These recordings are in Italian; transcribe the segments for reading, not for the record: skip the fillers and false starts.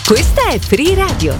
Questa è Free Radio.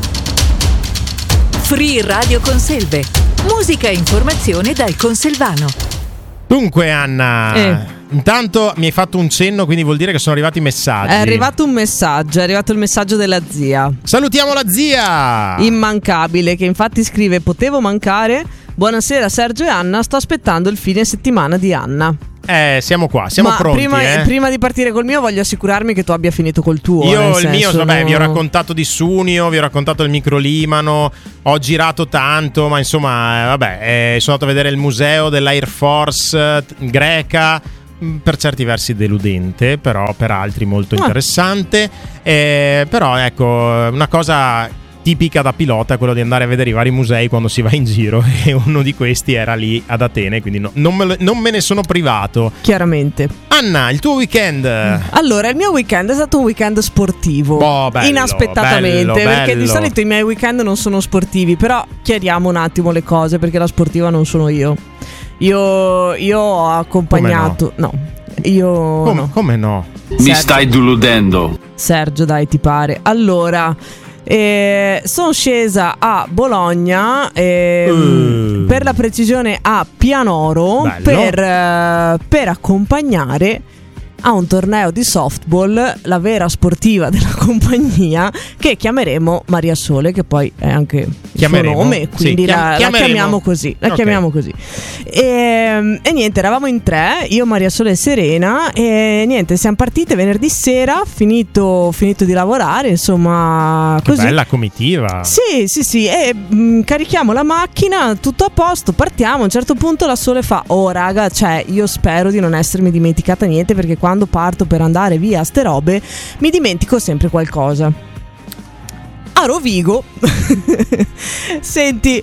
Free Radio Conselve. Musica e informazione dal conselvano. Dunque Anna, intanto mi hai fatto un cenno, quindi vuol dire che sono arrivati i messaggi. È arrivato un messaggio, è arrivato il messaggio della zia. Salutiamo la zia! Immancabile, che infatti scrive: potevo mancare? Buonasera Sergio e Anna, sto aspettando il fine settimana di Anna. Siamo qua, siamo pronti. Prima di partire col mio voglio assicurarmi che tu abbia finito col tuo. Io il mio, vabbè, vi ho raccontato di Sunio, vi ho raccontato il microlimano, ho girato tanto, ma insomma, sono andato a vedere il museo dell'Air Force greca, per certi versi deludente, però per altri molto interessante. Però ecco, una cosa tipica da pilota è quello di andare a vedere i vari musei quando si va in giro, e uno di questi era lì ad Atene, quindi non me ne sono privato. Chiaramente. Anna, il tuo weekend? Allora, il mio weekend è stato un weekend sportivo. Bello, inaspettatamente, perché bello. di solito i miei weekend non sono sportivi, però chiariamo un attimo le cose, perché la sportiva non sono io. Io ho accompagnato. Come no? Mi stai deludendo. Sergio, dai, ti pare. Allora, sono scesa a Bologna, per la precisione a Pianoro, per accompagnare a un torneo di softball la vera sportiva della compagnia, che chiameremo Maria Sole, che poi è anche il suo nome, quindi sì, la chiamiamo così. Chiamiamo così. E niente, eravamo in 3, io, Maria Sole e Serena, e niente, siamo partite venerdì sera, finito di lavorare, insomma, così. Che bella comitiva. Sì, e carichiamo la macchina, tutto a posto, partiamo. A un certo punto la Sole fa: oh raga, cioè io spero di non essermi dimenticata niente, perché quando parto per andare via a ste robe mi dimentico sempre qualcosa. A Rovigo senti,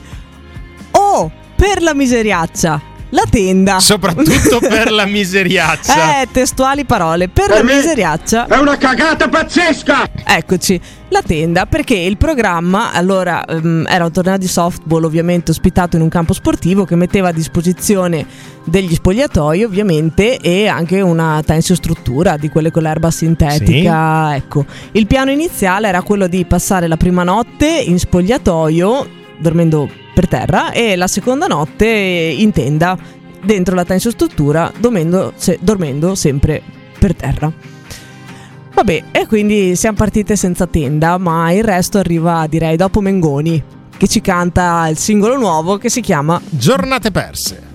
per la miseriaccia, la tenda. Soprattutto per la miseriaccia. Testuali parole. Per la miseriaccia È una cagata pazzesca. Eccoci, la tenda, perché il programma, allora, era un torneo di softball, ovviamente ospitato in un campo sportivo, che metteva a disposizione degli spogliatoi, ovviamente, e anche una tensiostruttura di quelle con l'erba sintetica. Sì. Ecco, il piano iniziale era quello di passare la prima notte in spogliatoio, dormendo per terra, e la seconda notte in tenda dentro la tensiostruttura, dormendo sempre per terra. Vabbè, e quindi siamo partite senza tenda, ma il resto arriva, direi, dopo Mengoni, che ci canta il singolo nuovo che si chiama Giornate perse.